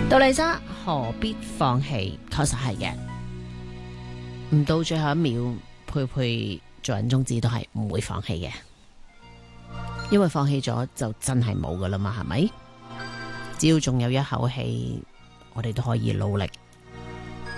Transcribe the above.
杜麗莎何必放棄？確實係嘅，唔到最後一秒，佩佩做人宗旨都係唔會放棄嘅，因為放棄咗就真係冇噶啦嘛，係咪？只要仲有一口氣，我哋都可以努力